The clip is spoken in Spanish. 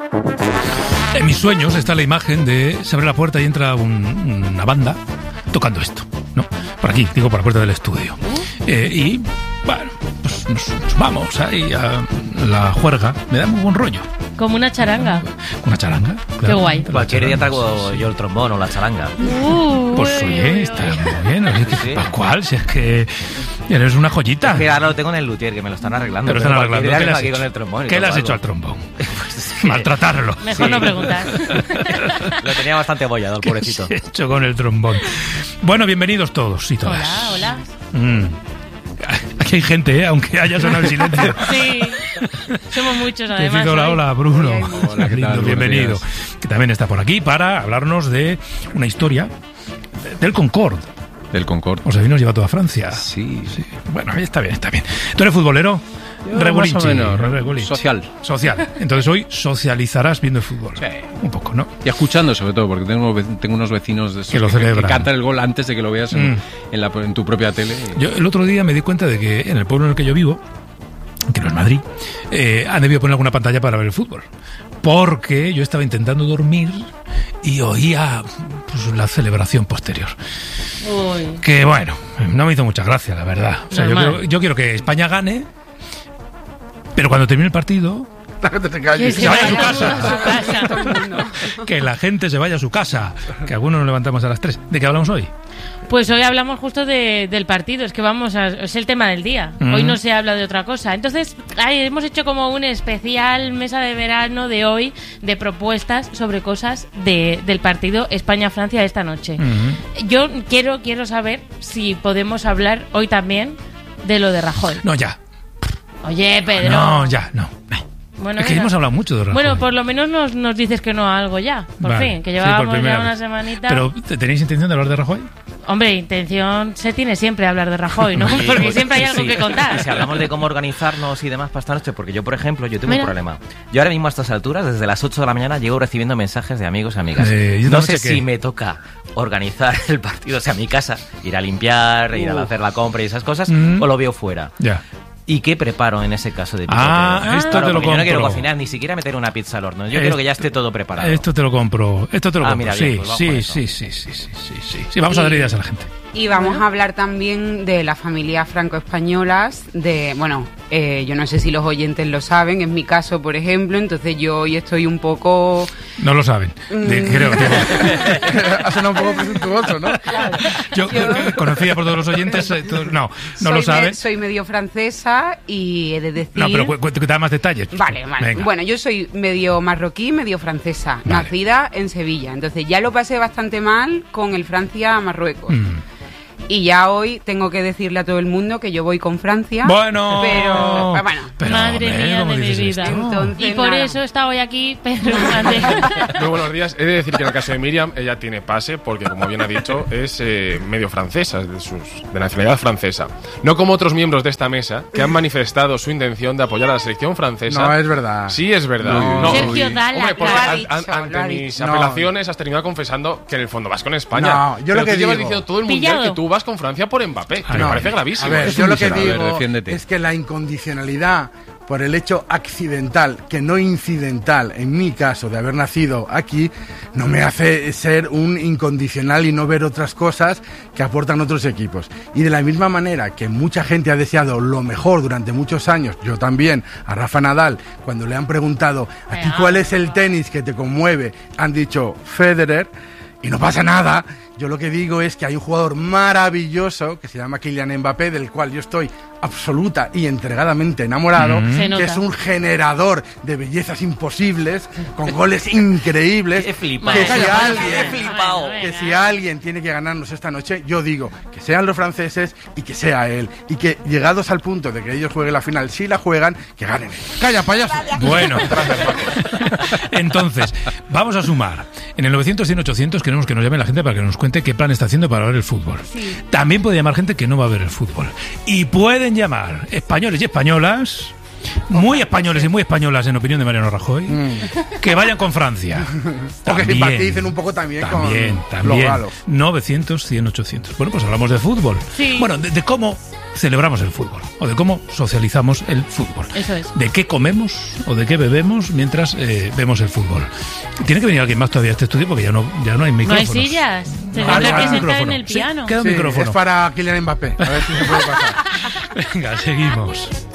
En mis sueños está la imagen de se abre la puerta y entra una banda tocando esto, ¿no? Por aquí, digo, por la puerta del estudio. Y, bueno, pues nos vamos ahí a la juerga. Me da muy buen rollo. Como una charanga. ¿Una charanga? Claro. Qué guay. Cualquier día traigo yo el trombón o la charanga. Pues oye, está muy bien. Oye, Sí. Pascual, si es que eres una joyita. Es que ahora lo tengo en el luthier, que me lo están arreglando. Te lo están arreglando. Cualquier ¿Qué día le has vengo aquí hecho? con el trombón y ¿Qué le toco has hecho algo. al trombón? Pues, Maltratarlo. Mejor no preguntar. Lo tenía bastante abollado, el ¿Qué pobrecito. has hecho con el trombón? Bueno, bienvenidos todos y todas. Hola. Aquí hay gente, aunque haya sonado el silencio. Sí. Somos muchos, Te además. digo hoy. hola, Bruno. Hola, ¿qué tal? Bienvenido. Buenos días. Que también está por aquí para hablarnos de una historia del Concorde. Del Concorde. O sea, hoy nos lleva toda Francia. Sí. Bueno, está bien, está bien. ¿Tú eres futbolero? Regulinchi, Más o menos. Regulinchi. Social. Social. Entonces hoy socializarás viendo el fútbol. Sí. Un poco, ¿no? Y escuchando, sobre todo, porque tengo unos vecinos de esos Que lo celebran. que cantan el gol antes de que lo veas en tu propia tele. Yo el otro día me di cuenta de que en el pueblo en el que yo vivo, que no es Madrid, han debido poner alguna pantalla para ver el fútbol. Porque yo estaba intentando dormir y oía pues, la celebración posterior. Uy. Que bueno, no me hizo mucha gracia, la verdad. O sea, Normal. yo quiero que España gane, pero cuando termine el partido, Que se vaya a su a casa. su casa. Que la gente se vaya a su casa. Que algunos nos levantamos a las 3. ¿De qué hablamos hoy? Pues hoy hablamos justo del partido, es que es el tema del día. Hoy no se habla de otra cosa. Entonces, hemos hecho como un especial mesa de verano de hoy de propuestas sobre cosas del partido España-Francia esta noche. Yo quiero saber si podemos hablar hoy también de lo de Rajoy. No, ya. Oye, Pedro. No, ya, no. Bueno, Es que venga. hemos hablado mucho de Rajoy. Bueno, por lo menos nos dices que no a algo ya, por Vale. fin, que Sí, llevábamos por primera ya una vez. semanita. Pero, ¿tenéis intención de hablar de Rajoy? Hombre, intención se tiene siempre hablar de Rajoy, ¿no? Sí, Porque pues, siempre hay algo sí. que contar. Y si hablamos de cómo organizarnos y demás para esta noche, porque yo, por ejemplo, yo tengo Mira. un problema. Yo ahora mismo a estas alturas, desde las 8 de la mañana, llego recibiendo mensajes de amigos y amigas. Yo No no sé sé qué. si me toca organizar el partido, o sea, mi casa, ir a limpiar, ir a hacer la compra y esas cosas, o lo veo fuera. Ya. ¿Y qué preparo en ese caso de picoteo? Esto Claro, te lo porque yo no quiero compro. cocinar, ni siquiera meter una pizza al horno. Yo quiero que ya esté todo preparado. Esto te lo compro. Mira, Sí, bien, pues vamos con eso. sí. Vamos a dar ideas a la gente. Y vamos a hablar también de las familias franco-españolas, yo no sé si los oyentes lo saben, es mi caso, por ejemplo, entonces yo hoy estoy un poco... No lo saben. Creo que Ha sonado un poco presuntuoso, ¿no? yo conocía por todos los oyentes. No lo saben. Soy medio francesa y he de decir... No, pero da más detalles. Vale. Venga. Bueno, yo soy medio marroquí, medio francesa, Vale. nacida en Sevilla, entonces ya lo pasé bastante mal con el Francia-Marruecos. Y ya hoy tengo que decirle a todo el mundo que yo voy con Francia. Bueno. Pero Madre mía ¿cómo de mi dices vida. esto? Entonces, Y por nada. eso está hoy aquí Pedro Hernández. Muy buenos días. He de decir que en el caso de Miriam, ella tiene pase porque, como bien ha dicho, es medio francesa, es de nacionalidad francesa. No como otros miembros de esta mesa que han manifestado su intención de apoyar a la selección francesa. No, es verdad. Sí, es verdad. No. Sergio, da la Hombre, porque cara. ante Lo ha mis dicho. apelaciones has terminado confesando que en el fondo vas con España. No, yo Pero lo que tú llevas digo- diciendo todo el mundial Pillado. que tú vas con Francia por Mbappé, que me No. parece gravísimo. A ver, Es yo un lo que miserable. digo defiéndete. es que la incondicionalidad por el hecho accidental, que no incidental, en mi caso, de haber nacido aquí, no me hace ser un incondicional y no ver otras cosas que aportan otros equipos. Y de la misma manera que mucha gente ha deseado lo mejor durante muchos años, yo también, a Rafa Nadal, cuando le han preguntado ¿a ti cuál es el tenis que te conmueve?, han dicho Federer, y no pasa nada. Yo lo que digo es que hay un jugador maravilloso que se llama Kylian Mbappé, del cual yo estoy absoluta y entregadamente enamorado, Se nota. que es un generador de bellezas imposibles, con goles increíbles. Qué flipado. Que si Madre mía, alguien, Qué flipado. Bueno, que venga. si alguien tiene que ganarnos esta noche, yo digo que sean los franceses y que sea él. Y que llegados al punto de que ellos jueguen la final, si la juegan, que ganen ellos. Calla, payaso. Bueno, entonces, vamos a sumar. En el 900-100-800 queremos que nos llame la gente para que nos cuente qué plan está haciendo para ver el fútbol. También puede llamar gente que no va a ver el fútbol. Y pueden llamar españoles y españolas, muy españoles y muy españolas en opinión de Mariano Rajoy, que vayan con Francia. O que simpaticen un poco también con los También. galos. 900-100-800. Bueno, pues hablamos de fútbol. Sí. Bueno, de cómo celebramos el fútbol o de cómo socializamos el fútbol. Eso es. De qué comemos o de qué bebemos mientras vemos el fútbol. Tiene que venir alguien más todavía a este estudio porque ya no hay micrófonos. No hay sillas. Se tendrá que sentar en el piano. Sí, queda un micrófono. Es para Kylian Mbappé. A ver si se puede pasar. Venga, seguimos.